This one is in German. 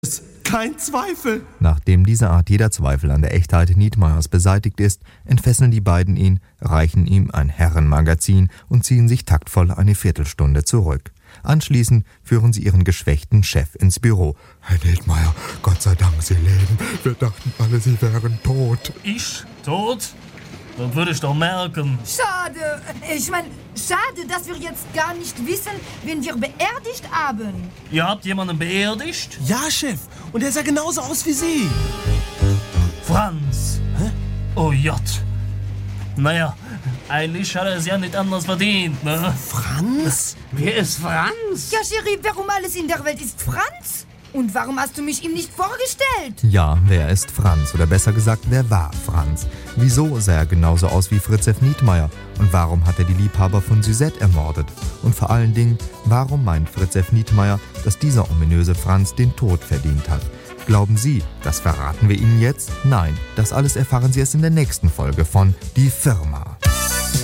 Kein Zweifel. Nachdem diese Art jeder Zweifel an der Echtheit Nietmeyers beseitigt ist, entfesseln die beiden ihn, reichen ihm ein Herrenmagazin und ziehen sich taktvoll eine Viertelstunde zurück. Anschließend führen sie ihren geschwächten Chef ins Büro. Herr Nietmeyer, Gott sei Dank, Sie leben. Wir dachten alle, Sie wären tot. Ich? Tot? Das würde ich doch merken. Schade. Ich meine, schade, dass wir jetzt gar nicht wissen, wen wir beerdigt haben. Ihr habt jemanden beerdigt? Ja, Chef. Und er sah genauso aus wie Sie. Franz. Hä? Oh J. Naja, eigentlich hat er es ja nicht anders verdient, ne? Franz? Wer ist Franz? Ja, Chérie, warum alles in der Welt ist Franz? Und warum hast du mich ihm nicht vorgestellt? Ja, wer ist Franz? Oder besser gesagt, wer war Franz? Wieso sah er genauso aus wie Fritz F. Nietmeyer? Und warum hat er die Liebhaber von Suzette ermordet? Und vor allen Dingen, warum meint Fritz F. Nietmeyer, dass dieser ominöse Franz den Tod verdient hat? Glauben Sie, das verraten wir Ihnen jetzt? Nein, das alles erfahren Sie erst in der nächsten Folge von Die Firma.